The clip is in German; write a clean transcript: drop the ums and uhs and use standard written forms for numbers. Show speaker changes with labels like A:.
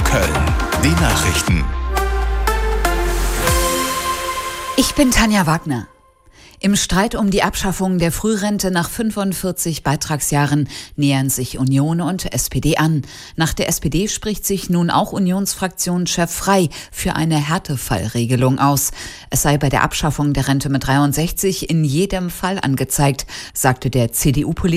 A: Köln. Die Nachrichten.
B: Ich bin Tanja Wagner. Im Streit um die Abschaffung der Frührente nach 45 Beitragsjahren nähern sich Union und SPD an. Nach der SPD spricht sich nun auch Unionsfraktionschef Frey für eine Härtefallregelung aus. Es sei bei der Abschaffung der Rente mit 63 in jedem Fall angezeigt, sagte der CDU-Politiker